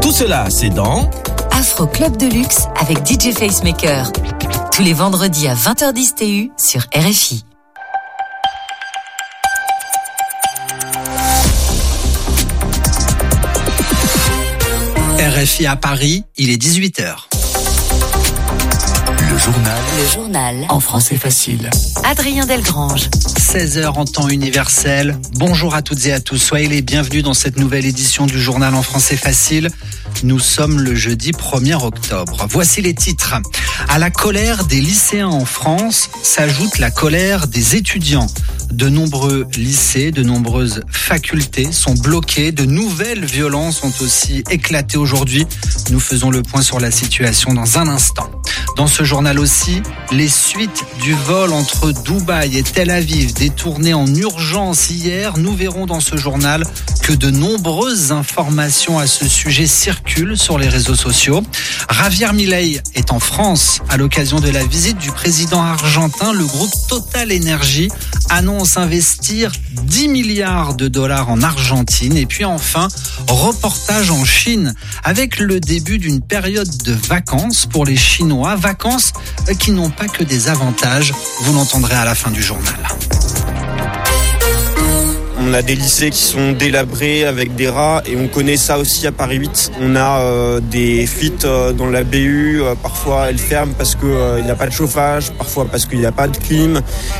Tout cela, c'est dans Afro Club de Luxe avec DJ Facemaker. Tous les vendredis à 20h10 TU sur RFI. RFI à Paris, il est 18h. Le journal en français facile. Adrien Delgrange. 16h en temps universel. Bonjour à toutes et à tous. Soyez les bienvenus dans cette nouvelle édition du journal en français facile. Nous sommes le jeudi 1er octobre. Voici les titres. À la colère des lycéens en France s'ajoute la colère des étudiants. De nombreux lycées, de nombreuses facultés sont bloquées. De nouvelles violences ont aussi éclaté aujourd'hui. Nous faisons le point sur la situation dans un instant. Dans ce journal aussi, les suites du vol entre Dubaï et Tel Aviv détourné en urgence hier. Nous verrons dans ce journal que de nombreuses informations à ce sujet circulent sur les réseaux sociaux. Javier Milei est en France à l'occasion de la visite du président argentin. Le groupe Total Energy annonce investir 10 milliards de dollars en Argentine. Et puis enfin, reportage en Chine avec le début d'une période de vacances pour les Chinois. Vacances qui n'ont pas que des avantages. Vous l'entendrez à la fin du journal. On a des lycées qui sont délabrés avec des rats et on connaît ça aussi à Paris 8. On a des fuites dans la BU, parfois elles ferment parce qu'il n'y a pas de chauffage, parfois parce qu'il n'y a pas de clim.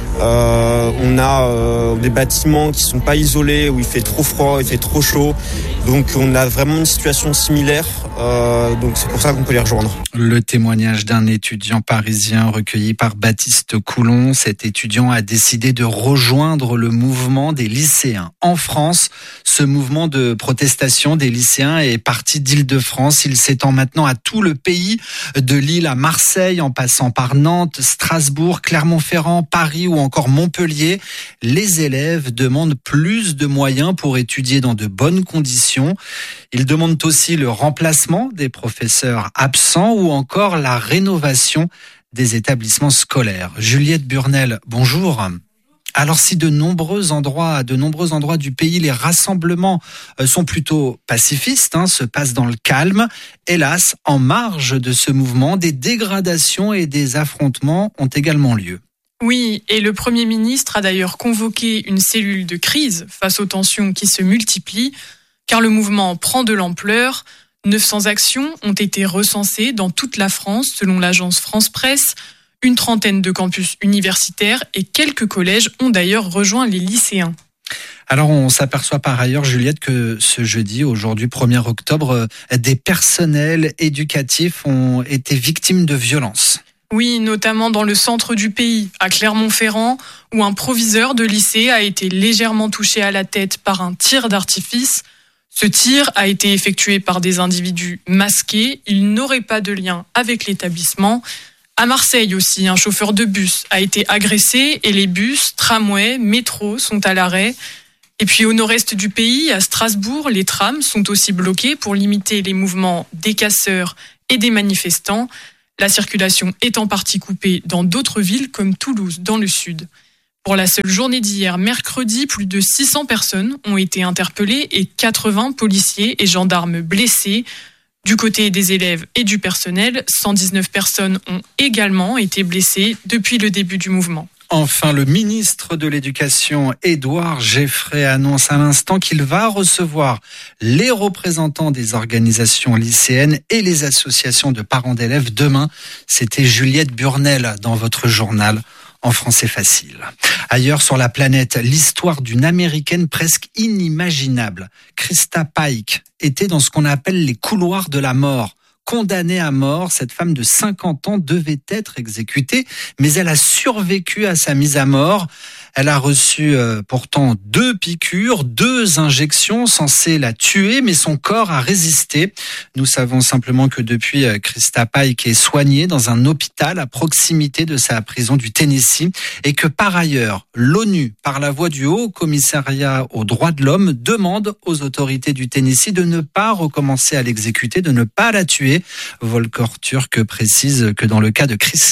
On a des bâtiments qui ne sont pas isolés, où il fait trop froid, il fait trop chaud. Donc on a vraiment une situation similaire, donc c'est pour ça qu'on peut les rejoindre. Le témoignage d'un étudiant parisien recueilli par Baptiste Coulon. Cet étudiant a décidé de rejoindre le mouvement des lycéens. En France, ce mouvement de protestation des lycéens est parti d'Île-de-France. Il s'étend maintenant à tout le pays, de Lille à Marseille, en passant par Nantes, Strasbourg, Clermont-Ferrand, Paris ou encore Montpellier. Les élèves demandent plus de moyens pour étudier dans de bonnes conditions. Ils demandent aussi le remplacement des professeurs absents ou encore la rénovation des établissements scolaires. Juliette Burnel, bonjour. Alors si de nombreux endroits du pays, les rassemblements sont plutôt pacifistes, se passent dans le calme, hélas, en marge de ce mouvement, des dégradations et des affrontements ont également lieu. Oui, et le Premier ministre a d'ailleurs convoqué une cellule de crise face aux tensions qui se multiplient, car le mouvement prend de l'ampleur. 900 actions ont été recensées dans toute la France, selon l'agence France Presse. Une trentaine de campus universitaires et quelques collèges ont d'ailleurs rejoint les lycéens. Alors on s'aperçoit par ailleurs, Juliette, que ce jeudi, aujourd'hui 1er octobre, des personnels éducatifs ont été victimes de violences. Oui, notamment dans le centre du pays, à Clermont-Ferrand, où un proviseur de lycée a été légèrement touché à la tête par un tir d'artifice. Ce tir a été effectué par des individus masqués. Il n'aurait pas de lien avec l'établissement. À Marseille aussi, un chauffeur de bus a été agressé et les bus, tramways, métros sont à l'arrêt. Et puis au nord-est du pays, à Strasbourg, les trams sont aussi bloqués pour limiter les mouvements des casseurs et des manifestants. La circulation est en partie coupée dans d'autres villes comme Toulouse dans le sud. Pour la seule journée d'hier, mercredi, plus de 600 personnes ont été interpellées et 80 policiers et gendarmes blessés. Du côté des élèves et du personnel, 119 personnes ont également été blessées depuis le début du mouvement. Enfin, le ministre de l'Éducation, Édouard Geffray, annonce à l'instant qu'il va recevoir les représentants des organisations lycéennes et les associations de parents d'élèves demain. C'était Juliette Burnel dans votre journal en français facile. Ailleurs sur la planète, l'histoire d'une Américaine presque inimaginable. Krista Pike était dans ce qu'on appelle les couloirs de la mort. Condamnée à mort, cette femme de 50 ans devait être exécutée, mais elle a survécu à sa mise à mort. Elle a reçu pourtant 2 piqûres, 2 injections censées la tuer, mais son corps a résisté. Nous savons simplement que depuis, Krista Pike est soignée dans un hôpital à proximité de sa prison du Tennessee et que par ailleurs, l'ONU, par la voix du Haut Commissariat aux droits de l'homme, demande aux autorités du Tennessee de ne pas recommencer à l'exécuter, de ne pas la tuer. Volker Turk précise que dans le cas de Krista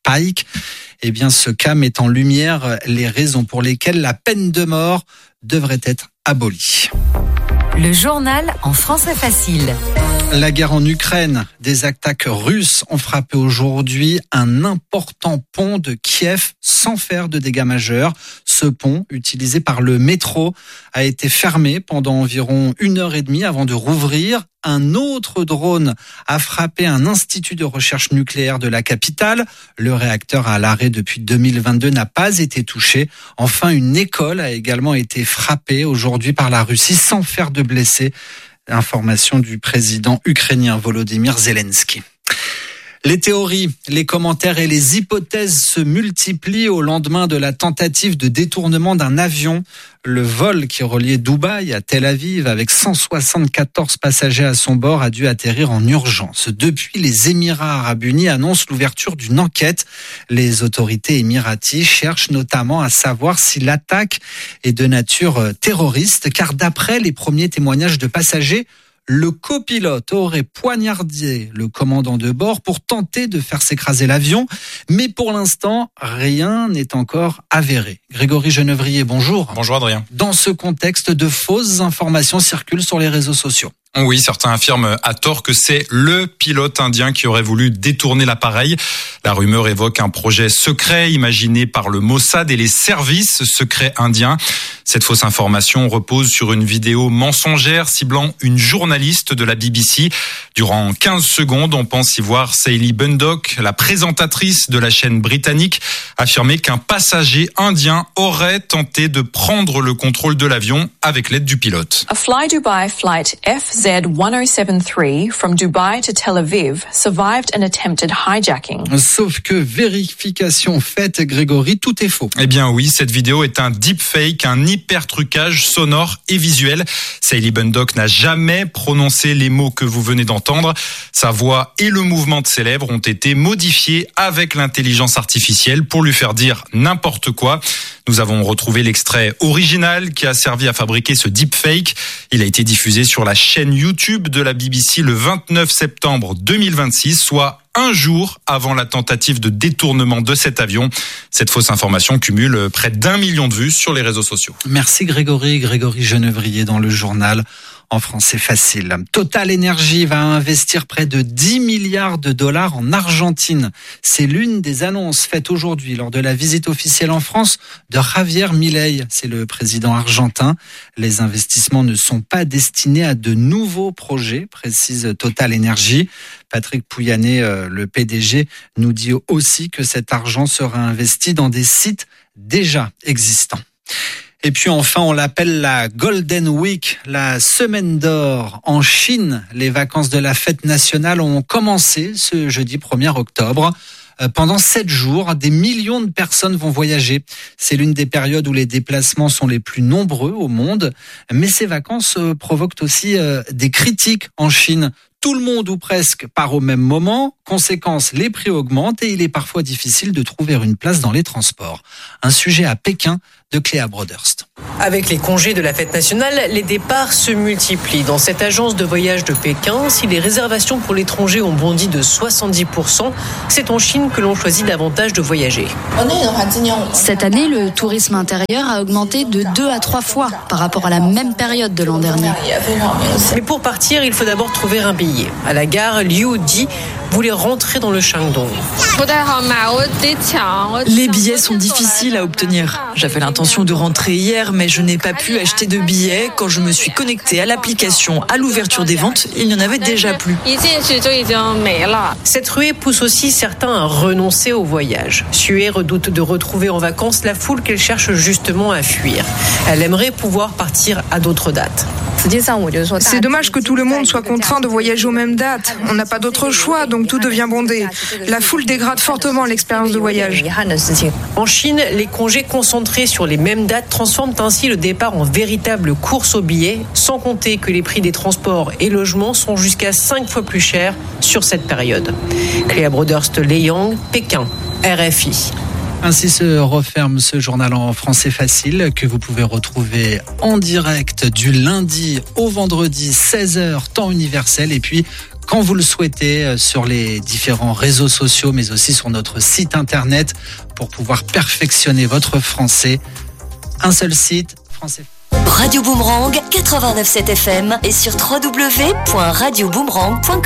Pike. Eh bien, ce cas met en lumière les raisons pour lesquelles la peine de mort devrait être abolie. Le journal en français facile. La guerre en Ukraine, des attaques russes ont frappé aujourd'hui un important pont de Kiev sans faire de dégâts majeurs. Ce pont, utilisé par le métro, a été fermé pendant environ 1h30 avant de rouvrir. Un autre drone a frappé un institut de recherche nucléaire de la capitale. Le réacteur à l'arrêt depuis 2022 n'a pas été touché. Enfin, une école a également été frappée aujourd'hui par la Russie sans faire de blessés. Information du président ukrainien Volodymyr Zelensky. Les théories, les commentaires et les hypothèses se multiplient au lendemain de la tentative de détournement d'un avion. Le vol qui reliait Dubaï à Tel Aviv avec 174 passagers à son bord a dû atterrir en urgence. Depuis, les Émirats arabes unis annoncent l'ouverture d'une enquête. Les autorités émiraties cherchent notamment à savoir si l'attaque est de nature terroriste, car d'après les premiers témoignages de passagers, le copilote aurait poignardé le commandant de bord pour tenter de faire s'écraser l'avion. Mais pour l'instant, rien n'est encore avéré. Grégory Genevrier, bonjour. Bonjour Adrien. Dans ce contexte, de fausses informations circulent sur les réseaux sociaux. Oui, certains affirment à tort que c'est le pilote indien qui aurait voulu détourner l'appareil. La rumeur évoque un projet secret imaginé par le Mossad et les services secrets indiens. Cette fausse information repose sur une vidéo mensongère ciblant une journaliste de la BBC. Durant 15 secondes, on pense y voir Sally Bundock, la présentatrice de la chaîne britannique, affirmer qu'un passager indien aurait tenté de prendre le contrôle de l'avion avec l'aide du pilote. A Fly Dubai flight FZ1073 from Dubai to Tel Aviv survived an attempted hijacking. Sauf que vérification faite, Grégory, tout est faux. Eh bien oui, cette vidéo est un deepfake, un hyper-trucage sonore et visuel. Sally Bundock n'a jamais prononcé les mots que vous venez d'entendre. Sa voix et le mouvement de ses lèvres ont été modifiés avec l'intelligence artificielle pour lui faire dire n'importe quoi. Nous avons retrouvé l'extrait original qui a servi à fabriquer ce deepfake. Il a été diffusé sur la chaîne YouTube de la BBC le 29 septembre 2026, soit un jour avant la tentative de détournement de cet avion. Cette fausse information cumule près d'1 million de vues sur les réseaux sociaux. Merci Grégory Genevrier dans le journal en français facile. Total Energy va investir près de 10 milliards de dollars en Argentine. C'est l'une des annonces faites aujourd'hui lors de la visite officielle en France de Javier Milei. C'est le président argentin. Les investissements ne sont pas destinés à de nouveaux projets, précise Total Energy. Patrick Pouyanné, le PDG, nous dit aussi que cet argent sera investi dans des sites déjà existants. Et puis enfin, on l'appelle la Golden Week, la semaine d'or en Chine. Les vacances de la fête nationale ont commencé ce jeudi 1er octobre. Pendant 7 jours, des millions de personnes vont voyager. C'est l'une des périodes où les déplacements sont les plus nombreux au monde. Mais ces vacances provoquent aussi des critiques en Chine. Tout le monde ou presque part au même moment. Conséquence, les prix augmentent et il est parfois difficile de trouver une place dans les transports. Un sujet à Pékin de Cléa Broderst. Avec les congés de la fête nationale, les départs se multiplient. Dans cette agence de voyage de Pékin, si les réservations pour l'étranger ont bondi de 70%, c'est en Chine que l'on choisit davantage de voyager. Cette année, le tourisme intérieur a augmenté de 2 à 3 fois par rapport à la même période de l'an dernier. Mais pour partir, il faut d'abord trouver un billet. À la gare, Liu Di voulait rentrer dans le Shandong. Les billets sont difficiles à obtenir. J'avais l'intention de rentrer hier, mais je n'ai pas pu acheter de billets. Quand je me suis connectée à l'application à l'ouverture des ventes, il n'y en avait déjà plus. Cette ruée pousse aussi certains à renoncer au voyage. Xue redoute de retrouver en vacances la foule qu'elle cherche justement à fuir. Elle aimerait pouvoir partir à d'autres dates. C'est dommage que tout le monde soit contraint de voyager aux mêmes dates. On n'a pas d'autre choix, donc tout devient bondé. La foule dégrade fortement l'expérience de voyage. En Chine, les congés concentrés sur les mêmes dates transforment ainsi le départ en véritable course aux billets, sans compter que les prix des transports et logements sont jusqu'à 5 fois plus chers sur cette période. Cléa Broderst, Leyang, Pékin, RFI. Ainsi se referme ce journal en français facile que vous pouvez retrouver en direct du lundi au vendredi 16h temps universel et puis quand vous le souhaitez sur les différents réseaux sociaux, mais aussi sur notre site internet pour pouvoir perfectionner votre français. Un seul site, français. Radio Boomerang 89.7 FM et sur www.radioboomerang.com.